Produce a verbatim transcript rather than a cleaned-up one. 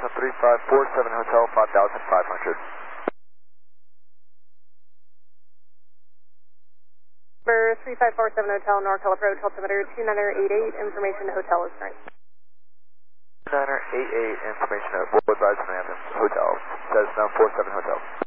Cessna three five four seven Hotel, five thousand five hundred. Number three five four seven Hotel, NorCal approach, altimeter two niner eight eight, information to hotel is current. two niner eight eight, information at World Advisor Anthem Hotel, Cessna four seven Hotel.